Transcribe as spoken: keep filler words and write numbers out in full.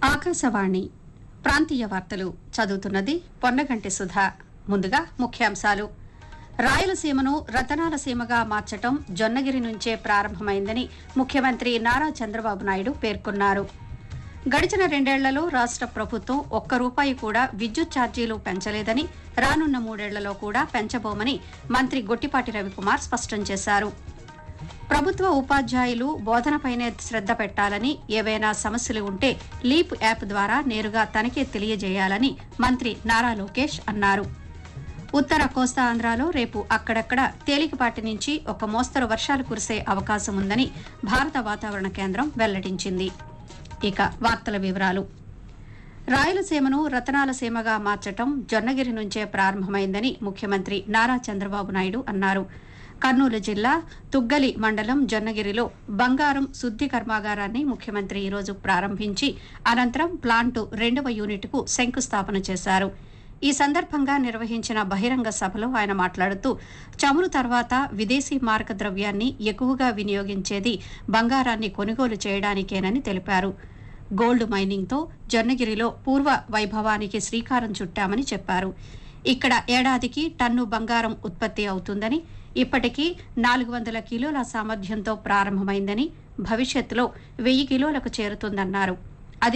ఆకాశవాణి ప్రాంతీయ వార్తలు చదువుతున్నది పొన్నగంటి సుధా. ముందుగా ముఖ్యాంశాలు. రాయలసీమను రతనాల సీమగా మార్చటం జొన్నగిరి నుంచే ప్రారంభమైందని ముఖ్యమంత్రి నారా చంద్రబాబు నాయుడు పేర్కొన్నారు. గడిచిన రెండేళ్లలో రాష్ట్ర ప్రభుత్వం ఒక్క రూపాయి కూడా విద్యుత్ ఛార్జీలు పెంచలేదని, రానున్న మూడేళ్లలో కూడా పెంచబోమని మంత్రి గొట్టిపాటి రవికుమార్ స్పష్టం చేశారు. ప్రభుత్వ ఉపాధ్యాయులు బోధనపైనే శ్రద్ధ పెట్టాలని, ఏవైనా సమస్యలు ఉంటే లీప్ యాప్ ద్వారా నేరుగా తనకే తెలియజేయాలని మంత్రి నారా లోకేష్ అన్నారు. ఉత్తర కోస్తాంధ్రలో రేపు అక్కడక్కడ తేలికపాటి నుంచి ఒక మోస్తరు వర్షాలు కురిసే అవకాశం ఉందని భారత వాతావరణ కేంద్రం వెల్లడించింది. ఇక వార్తల వివరాలు. రాయలసీమను రతనాల సీమగా మార్చటం జొన్నగిరి నుంచే ప్రారంభమైందని ముఖ్యమంత్రి నారా చంద్రబాబు నాయుడు అన్నారు. కర్నూలు జిల్లా తుగ్గలి మండలం జొన్నగిరిలో బంగారం శుద్ది కర్మాగారాన్ని ముఖ్యమంత్రి ఈరోజు ప్రారంభించి అనంతరం ప్లాంటు రెండవ యూనిట్కు శంకుస్థాపన చేశారు. ఈ సందర్భంగా నిర్వహించిన బహిరంగ సభలో ఆయన మాట్లాడుతూ, చమురు తర్వాత విదేశీ మారక ద్రవ్యాన్ని ఎక్కువగా వినియోగించేది బంగారాన్ని కొనుగోలు చేయడానికేనని తెలిపారు. గోల్డ్ మైనింగ్తో జొన్నగిరిలో పూర్వ వైభవానికి శ్రీకారం చుట్టామని చెప్పారు. ఇక్కడ ఏడాదికి టన్ను బంగారం ఉత్పత్తి అవుతుందని, ఇప్పటికీ నాలుగు వందల కిలోల సామర్థ్యంతో ప్రారంభమైందని, భవిష్యత్తులో వెయ్యి కిలోలకు చేరుతుందన్నారు.